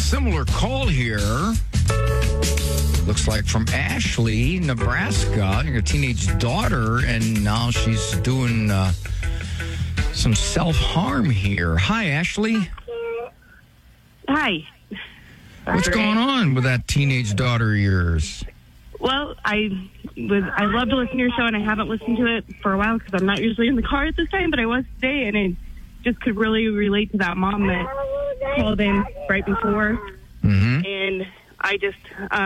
similar call here. Looks like from Ashley, Nebraska. Your teenage daughter, and now she's doing some self-harm here. Hi, Ashley. Hi. What's going on with that teenage daughter of yours? Well, I love to listen to your show, and I haven't listened to it for a while because I'm not usually in the car at this time, but I was today, and I just could really relate to that mom that called in right before. Mm-hmm. And I just,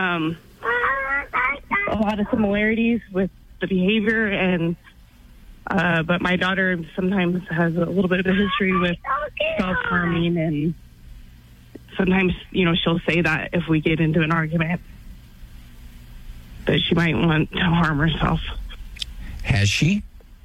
a lot of similarities with the behavior, and but my daughter sometimes has a little bit of a history with self-harming, and sometimes, she'll say that if we get into an argument, that she might want to harm herself. Has she?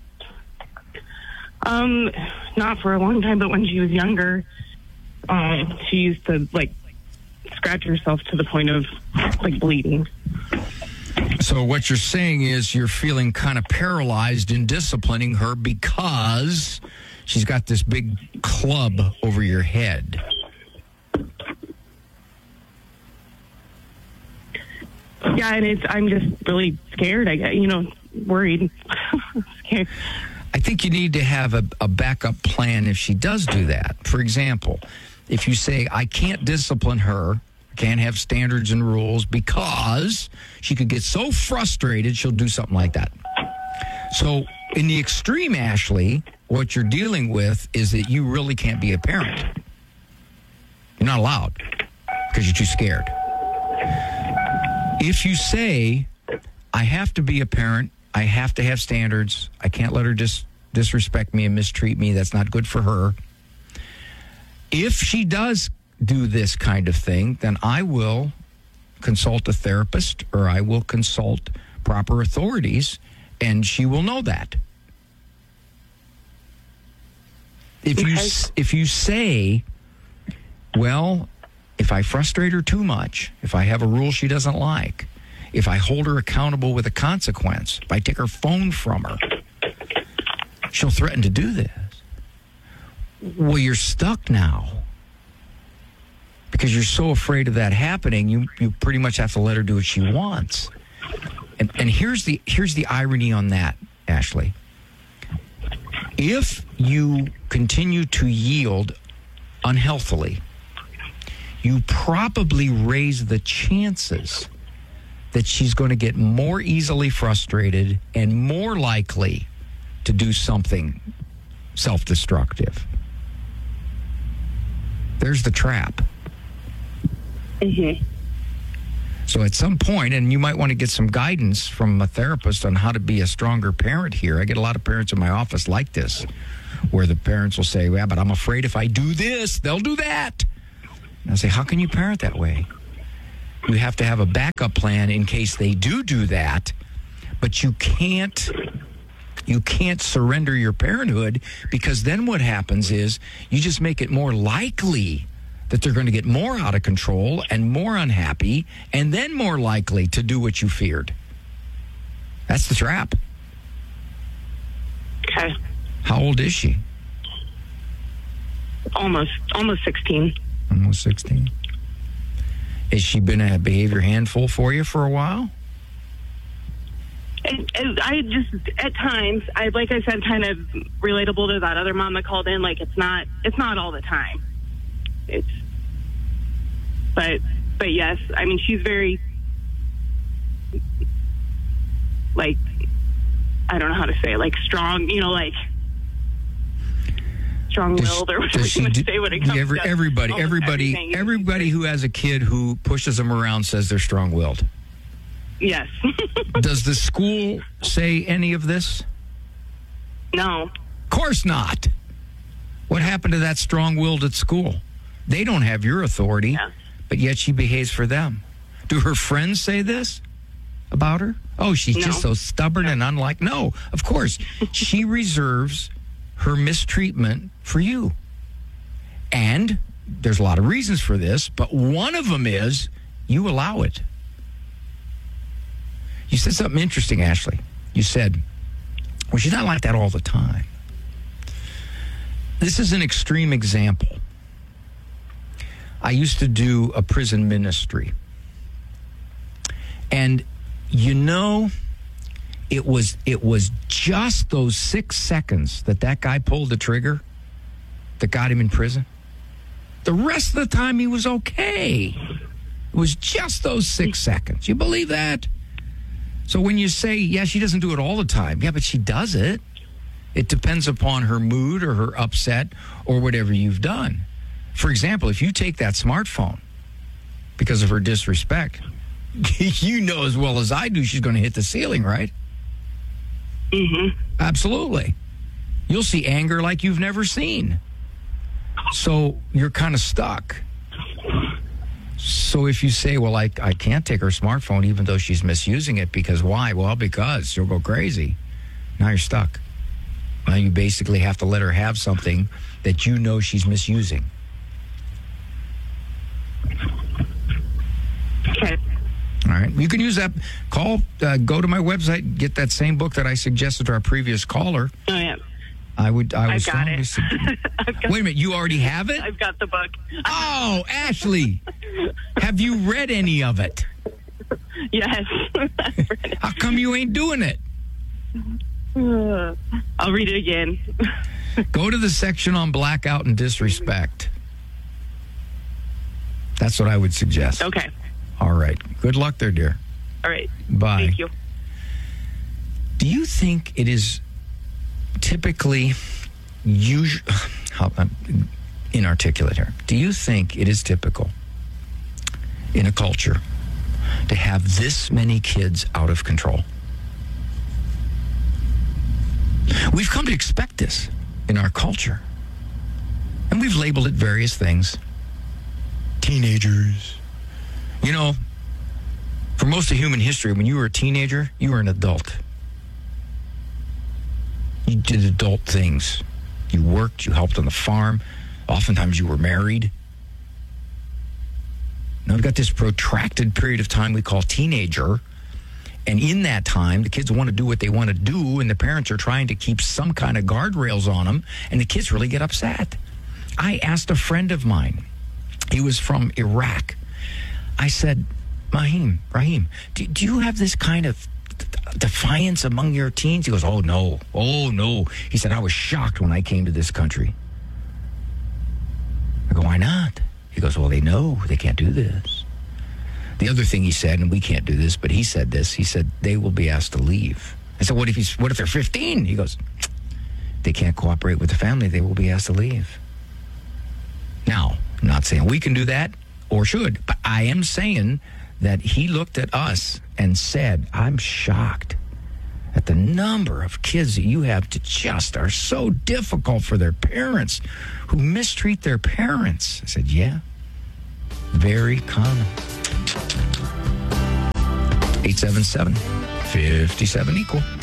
Not for a long time, but when she was younger, she used to, scratch herself to the point of, bleeding. So what you're saying is you're feeling kind of paralyzed in disciplining her because she's got this big club over your head. Yeah, and I'm just really scared. I get, worried. Scared. I think you need to have a backup plan if she does do that. For example, if you say, I can't discipline her, can't have standards and rules because she could get so frustrated she'll do something like that. So in the extreme, Ashley, what you're dealing with is that you really can't be a parent. You're not allowed because you're too scared. If you say, I have to be a parent, I have to have standards, I can't let her disrespect me and mistreat me, that's not good for her. If she does do this kind of thing, then I will consult a therapist or I will consult proper authorities, and she will know that. If you say, well, if I frustrate her too much, if I have a rule she doesn't like, if I hold her accountable with a consequence, if I take her phone from her, she'll threaten to do this. Well, you're stuck now. Because you're so afraid of that happening, you pretty much have to let her do what she wants. And here's the irony on that, Ashley. If you continue to yield unhealthily, you probably raise the chances that she's going to get more easily frustrated and more likely to do something self-destructive. There's the trap. Mm-hmm. So at some point, and you might want to get some guidance from a therapist on how to be a stronger parent here. I get a lot of parents in my office like this, where the parents will say, yeah, but I'm afraid if I do this, they'll do that. And I say, how can you parent that way? You have to have a backup plan in case they do that, but you can't surrender your parenthood, because then what happens is you just make it more likely that they're going to get more out of control and more unhappy and then more likely to do what you feared. That's the trap. Okay. How old is she? Almost 16. Almost 16. Has she been a behavior handful for you for a while? I just, at times, like I said, kind of relatable to that other mom that called in. It's not all the time. But yes, I mean, she's very, I don't know how to say it, strong, strong-willed, or whatever you want to say when it comes to everybody who has a kid who pushes them around says they're strong-willed. Yes. Does the school say any of this? No. Of course not. What happened to that strong-willed at school? They don't have your authority, yeah. But yet she behaves for them. Do her friends say this about her? Oh, she's just so stubborn and unlike. No, of course. She reserves her mistreatment for you. And there's a lot of reasons for this, but one of them is you allow it. You said something interesting, Ashley. You said, well, she's not like that all the time. This is an extreme example. I used to do a prison ministry. And, you know, it was just those 6 seconds that guy pulled the trigger that got him in prison. The rest of the time, he was okay. It was just those 6 seconds. You believe that? So when you say, yeah, she doesn't do it all the time. Yeah, but she does it. It depends upon her mood or her upset or whatever you've done. For example, if you take that smartphone because of her disrespect, you know as well as I do she's going to hit the ceiling, right? Mm-hmm. Absolutely. You'll see anger like you've never seen. So you're kind of stuck. So if you say, well, I can't take her smartphone even though she's misusing it, because why? Well, because she'll go crazy. Now you're stuck. Now you basically have to let her have something that you know she's misusing. Okay. All right. You can use that. Go to my website, get that same book that I suggested to our previous caller. Oh, yeah. I would I've got it. Wait a minute, you already have it? I've got the book. Oh, Ashley, have you read any of it? Yes. I've read it. How come you ain't doing it? I'll read it again. Go to the section on blackout and disrespect. That's what I would suggest. Okay. All right. Good luck there, dear. All right. Bye. Thank you. Do you think it is typically inarticulate here? Do you think it is typical in a culture to have this many kids out of control? We've come to expect this in our culture. And we've labeled it various things. Teenagers. You know, for most of human history, when you were a teenager, you were an adult. You did adult things. You worked, you helped on the farm. Oftentimes you were married. Now we've got this protracted period of time we call teenager. And in that time, the kids want to do what they want to do, and the parents are trying to keep some kind of guardrails on them, and the kids really get upset. I asked a friend of mine. He was from Iraq. I said, Raheem, do you have this kind of defiance among your teens? He goes, oh, no. He said, I was shocked when I came to this country. I go, why not? He goes, well, they know they can't do this. The other thing he said, and we can't do this, but he said this, he said, they will be asked to leave. I said, what if they're 15? He goes, they can't cooperate with the family, they will be asked to leave. Now, I'm not saying we can do that or should, but I am saying that he looked at us and said, I'm shocked at the number of kids that you have that just are so difficult for their parents, who mistreat their parents. I said, yeah, very common. 877-57 equal.